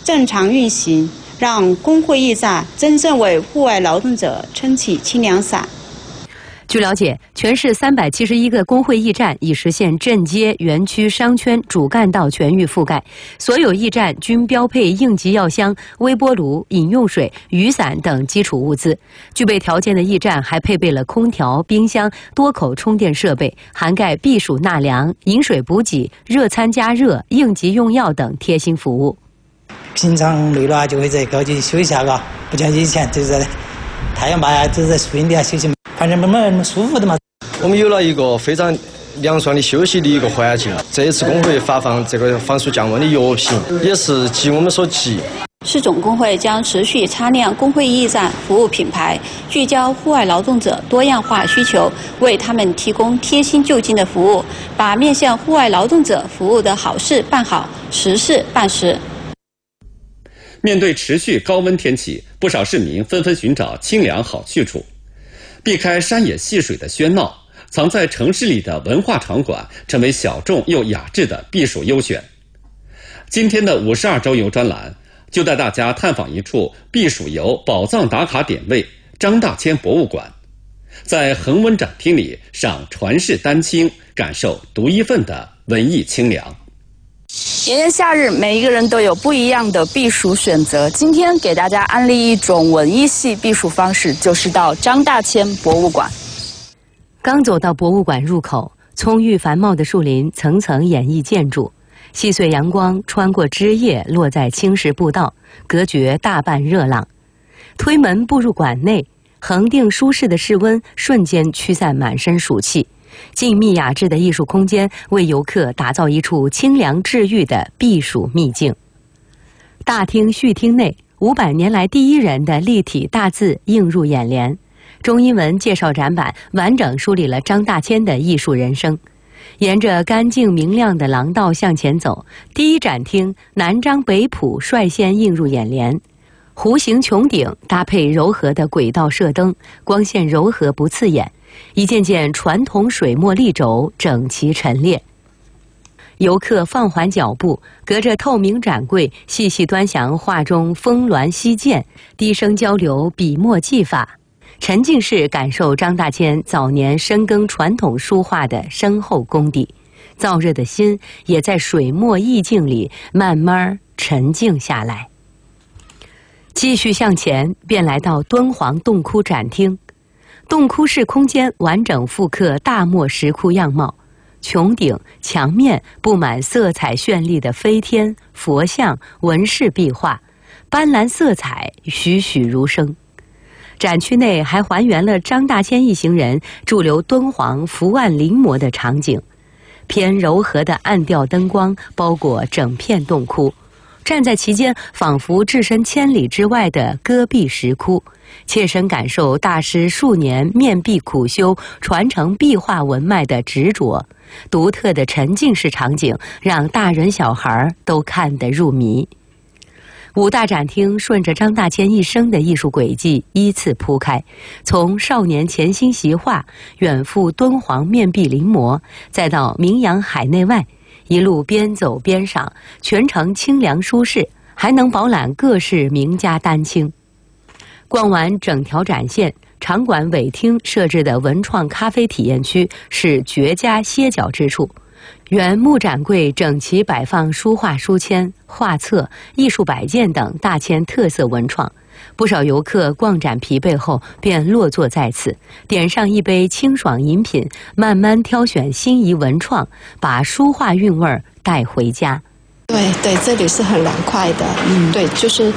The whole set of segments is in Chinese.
正常运行，让工会驿站真正为户外劳动者撑起清凉伞。 据了解，全市371个工会驿站已实现镇街、园区、商圈、主干道全域覆盖，所有驿站均标配应急药箱、微波炉、饮用水、雨伞等基础物资。具备条件的驿站还配备了空调、冰箱、多口充电设备，涵盖避暑纳凉、饮水补给、热餐加热、应急用药等贴心服务。 平常累了就会在高级休息一下，不像以前就在太阳大呀，就在树荫底下休息。反正蛮舒服的嘛。 我们有了一个非常凉爽的休息的一个环境。这一次工会发放这个防暑降温的药品，也是急我们所急。 市总工会将持续擦亮工会驿站服务品牌，聚焦户外劳动者多样化需求，为他们提供贴心就近的服务，把面向户外劳动者服务的好事办好，实事办实。 面对持续高温天气，不少市民纷纷寻找清凉好去处。避开山野戏水的喧闹，藏在城市里的文化场馆成为小众又雅致的避暑优选。今天的52周游专栏就带大家探访一处避暑游宝藏打卡点位——张大千博物馆，在恒温展厅里赏传世丹青，感受独一份的文艺清凉。 炎炎夏日，每一个人都有不一样的避暑选择。今天给大家安利一种文艺系避暑方式，就是到张大千博物馆。 刚走到博物馆入口，葱郁繁茂的树林层层掩映建筑，细碎阳光穿过枝叶落在青石步道，隔绝大半热浪。推门步入馆内，恒定舒适的室温瞬间驱散满身暑气。静谧雅致的艺术空间为游客打造一处清凉治愈的避暑秘境。大厅续厅内500年来第一人的立体大字映入眼帘，中英文介绍展板完整梳理了张大千的艺术人生。沿着干净明亮的廊道向前走，第一展厅南张北浦率先映入眼帘。弧形穹顶搭配柔和的轨道射灯，光线柔和不刺眼，一件件传统水墨立轴整齐陈列。游客放缓脚步，隔着透明展柜细细端详画中峰峦溪涧，低声交流笔墨技法，沉浸式感受张大千早年深耕传统书画的深厚功底。燥热的心也在水墨意境里慢慢沉静下来。继续向前，便来到敦煌洞窟展厅。洞窟式空间完整复刻大漠石窟样貌，穹顶、墙面布满色彩绚丽的飞天、佛像、纹饰壁画，斑斓色彩栩栩如生。展区内还还原了张大千一行人驻留敦煌伏案临摹的场景，偏柔和的暗调灯光包裹整片洞窟。站在其间，仿佛置身千里之外的戈壁石窟，切身感受大师数年面壁苦修、传承壁画文脉的执着。独特的沉浸式场景，让大人小孩都看得入迷。5大展厅顺着张大千一生的艺术轨迹依次铺开，从少年潜心习画，远赴敦煌面壁临摹，再到名扬海内外。一路边走边赏，全程清凉舒适，还能饱览各式名家丹青。逛完整条展线，场馆尾厅设置的文创咖啡体验区是绝佳歇脚之处。原木展柜整齐摆放书画书签、画册、艺术摆件等大千特色文创。不少游客逛展疲惫后便落座在此，点上一杯清爽饮品，慢慢挑选心仪文创，把书画韵味带回家。 对，这里是很凉快的，对，就是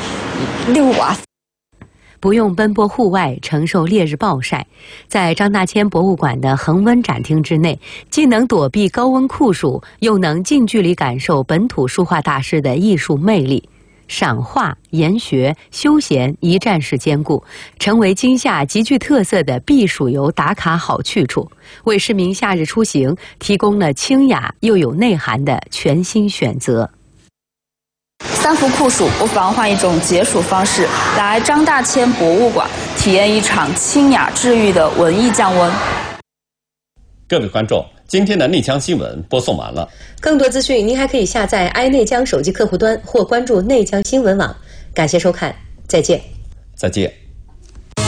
6瓦。 不用奔波户外承受烈日暴晒，在张大千博物馆的恒温展厅之内，既能躲避高温酷暑，又能近距离感受本土书画大师的艺术魅力。赏画、研学、休闲一站式兼顾，成为今夏极具特色的避暑游打卡好去处，为市民夏日出行提供了清雅又有内涵的全新选择。 三伏酷暑，不妨换一种解暑方式，来张大千博物馆体验一场清雅治愈的文艺降温。 各位观众， 今天的内江新闻播送完了。 更多资讯您还可以下载 iN内江手机客户端或关注内江新闻网。感谢收看，再见。 再见。